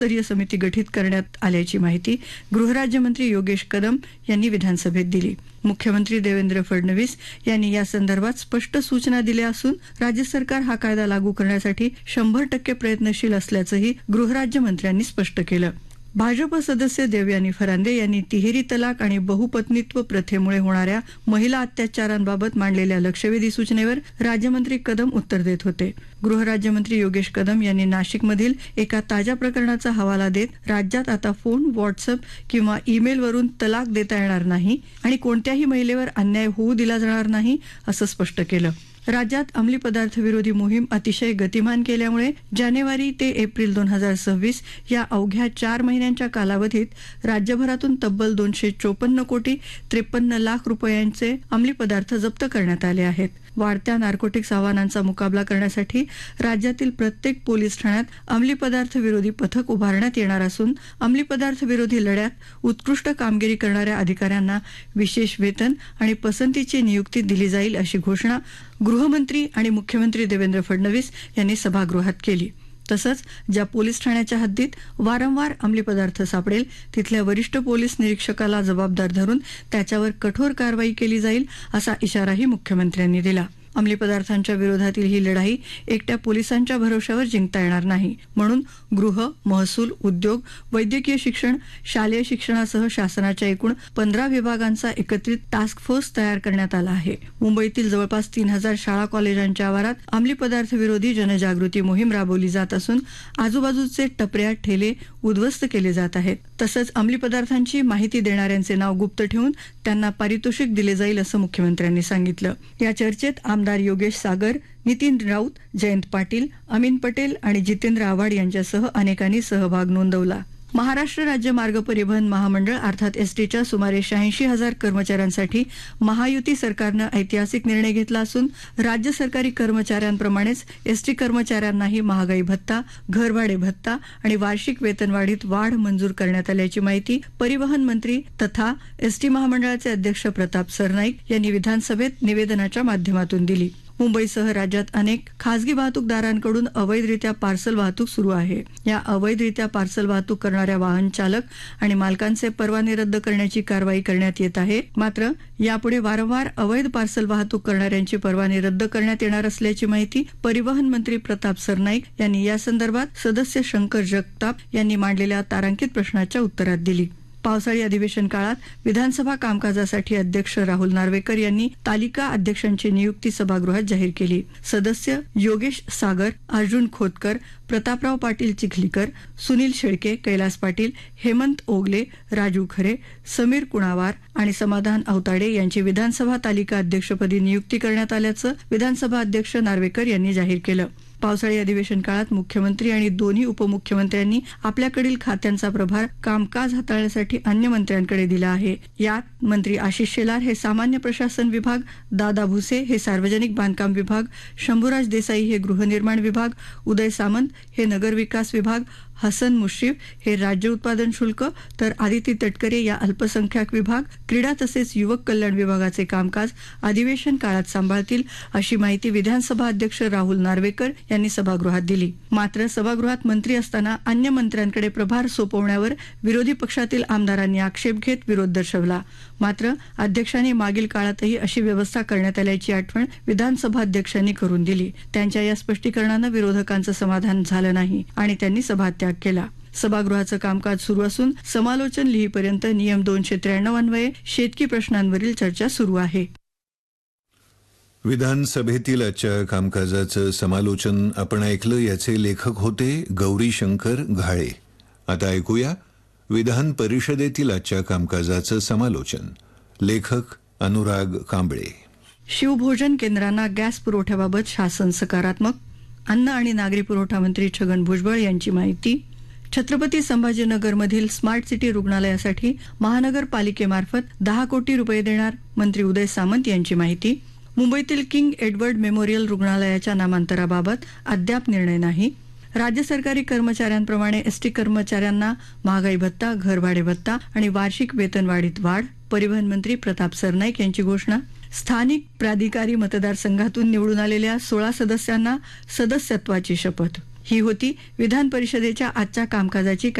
स्तरीय समिती गठीत करण्यात आल्याची माहिती गृहराज्यमंत्री योगेश कदम यांनी विधानसभेत दिली. मुख्यमंत्री देवेंद्र फडणवीस यांनी या संदर्भात स्पष्ट सूचना दिल्या असून राज्य सरकार हा कायदा लागू करण्यासाठी 100% प्रयत्नशील असल्याचंही गृहराज्यमंत्र्यांनी स्पष्ट केलं. भाजप सदस्य देवयानी फरांदे यांनी तिहेरी तलाक आणि बहुपत्नीत्व प्रथेमुळे होणाऱ्या महिला अत्याचारांबाबत मांडलेल्या लक्षवेधी सूचनेवर राज्यमंत्री कदम उत्तर देत होते. गृहराज्यमंत्री योगेश कदम यांनी नाशिकमधील एका ताज्या प्रकरणाचा हवाला देत राज्यात आता फोन, व्हॉट्सअप किंवा ईमेलवरून तलाक देता येणार नाही आणि कोणत्याही महिलेवर अन्याय होऊ दिला जाणार नाही असं स्पष्ट केलं. राज्यात अंमली पदार्थ विरोधी मोहीम अतिशय गतिमान केल्यामुळे जानेवारी ते एप्रिल 2026 या अवघ्या 4 महिन्यांच्या कालावधीत राज्यभरातून तब्बल 254 कोटी 53 लाख रुपयांचे अंमली पदार्थ जप्त करण्यात आले आहेत. वाढत्या नार्कोटिक्स आव्हानांचा मुकाबला करण्यासाठी राज्यातील प्रत्येक पोलीस ठाण्यात अंमली पदार्थ विरोधी पथक उभारण्यात येणार असून अंमली पदार्थ विरोधी लढ्यात उत्कृष्ट कामगिरी करणाऱ्या अधिकाऱ्यांना विशेष वेतन आणि पसंतीची नियुक्ती दिली जाईल अशी घोषणा गृहमंत्री आणि मुख्यमंत्री देवेंद्र फडणवीस यांनी सभागृहात केली. तसंच ज्या पोलीस ठाण्याच्या हद्दीत वारंवार अंमली पदार्थ सापडेल तिथल्या वरिष्ठ पोलीस निरीक्षकाला जबाबदार धरून त्याच्यावर कठोर कारवाई केली जाईल असा इशाराही मुख्यमंत्र्यांनी दिला. अंमली पदार्थांच्या विरोधातील ही लढाई एकट्या पोलिसांच्या भरोश्यावर जिंकता येणार नाही. म्हणून गृह, महसूल, उद्योग, वैद्यकीय शिक्षण, शालेय शिक्षणासह शासनाच्या एकूण 15 विभागांचा एकत्रित टास्क फोर्स तयार करण्यात आला आहे. मुंबईतील जवळपास 3000 शाळा कॉलेजांच्या आवारात अंमली पदार्थ विरोधी जनजागृती मोहीम राबवली जात असून आजूबाजूचे टपऱ्या, ठेले उद्ध्वस्त केले जात आहेत. तसंच अंमली पदार्थांची माहिती देणाऱ्यांचे नाव गुप्त ठेवून त्यांना पारितोषिक दिले जाईल असं मुख्यमंत्र्यांनी सांगितलं. या चर्चेत आमदार योगेश सागर, नितीन राऊत, जयंत पाटील, अमीन पटेल आणि जितेंद्र आव्हाड यांच्यासह अनेकांनी सहभाग नोंदवला. महाराष्ट्र राज्य मार्ग परिवहन महामंडळ अर्थात एसटीच्या सुमारे 86,000 कर्मचाऱ्यांसाठी महायुती सरकारनं ऐतिहासिक निर्णय घेतला असून राज्य सरकारी कर्मचाऱ्यांप्रमाणेच एसटी कर्मचाऱ्यांनाही महागाई भत्ता, घरभाडे भत्ता आणि वार्षिक वेतनवाढीत वाढ मंजूर करण्यात आल्याची माहिती परिवहन मंत्री तथा एसटी महामंडळाचे अध्यक्ष प्रताप सरनाईक यांनी विधानसभेत निवेदनाच्या माध्यमातून दिली. मुंबईसह राज्यात अनेक खासगी वाहतूकदारांकडून अवैधरित्या पार्सल वाहतूक सुरू आहे. या अवैधरित्या पार्सल वाहतूक करणाऱ्या वाहन चालक आणि मालकांचे परवाने रद्द करण्याची कारवाई करण्यात येत आहे. मात्र यापुढे वारंवार अवैध पार्सल वाहतूक करणाऱ्यांचे परवाने रद्द करण्यात येणार असल्याची माहिती परिवहन मंत्री प्रताप सरनाईक यांनी या संदर्भात सदस्य शंकर जगताप यांनी मांडलेल्या तारांकित प्रश्नाच्या उत्तरात दिली. पावसाळी अधिवेशन काळात विधानसभा कामकाजासाठी अध्यक्ष राहुल नार्वेकर यांनी तालिका अध्यक्षांची नियुक्ती सभागृहात जाहीर केली. सदस्य योगेश सागर, अर्जुन खोतकर, प्रतापराव पाटील चिखलीकर, सुनील शेळके, कैलास पाटील, हेमंत ओगले, राजू खरे, समीर कुणावार आणि समाधान अवताडे यांची विधानसभा तालिका अध्यक्षपदी नियुक्ती करण्यात आल्याचं विधानसभा अध्यक्ष नार्वेकर यांनी जाहीर केलं. पावसाळी अधिवेशन काळात मुख्यमंत्री आणि दोन्ही उपमुख्यमंत्र्यांनी आपल्याकडील खात्यांचा प्रभार कामकाज हाताळण्यासाठी अन्य मंत्र्यांकडे दिला आहे. यात मंत्री आशिष शेलार हे सामान्य प्रशासन विभाग, दादा भुसे हे सार्वजनिक बांधकाम विभाग, शंभूराज देसाई हे गृहनिर्माण विभाग, उदय सामंत हे नगरविकास विभाग, हसन मुश्रीफ हे राज्य उत्पादन शुल्क तर आदिती तटकरे या अल्पसंख्याक विभाग, क्रीडा तसेच युवक कल्याण विभागाचे कामकाज अधिवेशन काळात सांभाळतील अशी माहिती विधानसभा अध्यक्ष राहुल नार्वेकर यांनी सभागृहात दिली. मात्र सभागृहात मंत्री असताना अन्य मंत्र्यांकडे प्रभार सोपवण्यावर विरोधी पक्षातील आमदारांनी आक्षेप घेत विरोध दर्शवला. मात्र अध्यक्षांनी मागील काळातही अशी व्यवस्था करण्यात आल्याची आठवण विधानसभाध्यक्षांनी करून दिली. त्यांच्या या स्पष्टीकरणानं विरोधकांचं समाधान झालं नाही आणि त्यांनी सभात्याग केला. सभागृहाचं कामकाज सुरू असून समालोचन लिहीपर्यंत नियम 293 अन्वये शेतकी प्रश्नांवरील चर्चा सुरू आहे. विधानसभेतील आजच्या कामकाजाचं समालोचन आपण ऐकलं. याचे लेखक होते गौरीशंकर घाळे. आता ऐकूया विधान परिषदेतील आजच्या कामकाजाचं समालोचन. लेखक अनुराग कांबळे. शिवभोजन केंद्रांना गॅस पुरवठ्याबाबत शासन सकारात्मक. अन्न आणि नागरी पुरवठा मंत्री छगन भुजबळ यांची माहिती. छत्रपती संभाजीनगरमधील स्मार्ट सिटी रुग्णालयासाठी महानगरपालिकेमार्फत 10 कोटी रुपये देणार मंत्री उदय सामंत यांची माहिती. मुंबईतील किंग एडवर्ड मेमोरियल रुग्णालयाच्या नामांतराबाबत अद्याप निर्णय नाही. राज्य सरकारी कर्मचाऱ्यांप्रमाणे एसटी कर्मचाऱ्यांना महागाई भत्ता, घरभाडे भत्ता आणि वार्षिक वेतनवाढीत वाढ. परिवहन मंत्री प्रताप सरनाईक यांची घोषणा. स्थानिक प्राधिकारी मतदारसंघातून निवडून आलेल्या 16 सदस्यांना सदस्यत्वाची शपथ. ही होती विधान परिषदेच्या आजच्या कामकाजाची